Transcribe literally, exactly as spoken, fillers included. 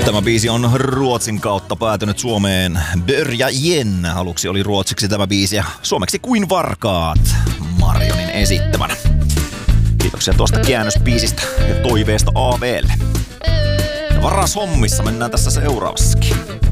Tämä biisi on Ruotsin kautta päätynyt Suomeen. Börja Jen aluksi oli ruotsiksi tämä biisi ja suomeksi Kuin varkaat Marionin esittämänä. Kiitoksia tuosta käännösbiisistä ja toiveesta A V:lle. Ja varas hommissa mennään tässä seuraavassakin.